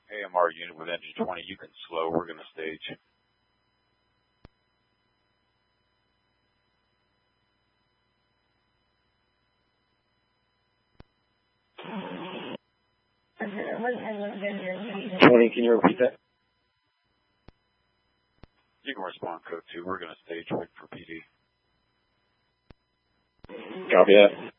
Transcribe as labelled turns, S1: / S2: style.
S1: AMR unit with engine 20, you can slow. We're going to stage.
S2: Can you repeat that?
S1: You can respond code 2. We're going to stage wait for PD.
S2: Copy that.